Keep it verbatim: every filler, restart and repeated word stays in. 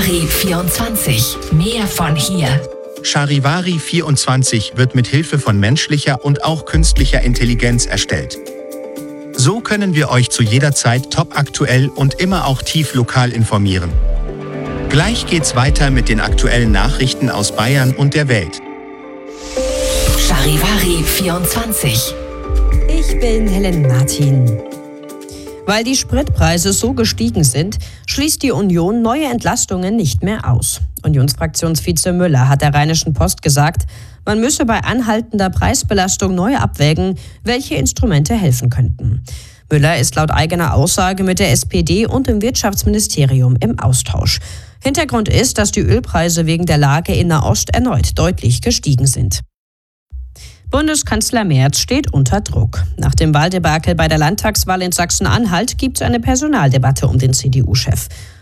Charivari vierundzwanzig. Mehr von hier. Charivari vierundzwanzig wird mit Hilfe von menschlicher und auch künstlicher Intelligenz erstellt. So können wir euch zu jeder Zeit topaktuell und immer auch tief lokal informieren. Gleich geht's weiter mit den aktuellen Nachrichten aus Bayern und der Welt. Charivari vierundzwanzig. Ich bin Helen Martin. Weil die Spritpreise so gestiegen sind, schließt die Union neue Entlastungen nicht mehr aus. Unionsfraktionsvize Müller hat der Rheinischen Post gesagt, man müsse bei anhaltender Preisbelastung neu abwägen, welche Instrumente helfen könnten. Müller ist laut eigener Aussage mit der S P D und dem Wirtschaftsministerium im Austausch. Hintergrund ist, dass die Ölpreise wegen der Lage in Nahost erneut deutlich gestiegen sind. Bundeskanzler Merz steht unter Druck. Nach dem Wahldebakel bei der Landtagswahl in Sachsen-Anhalt gibt es eine Personaldebatte um den C D U-Chef.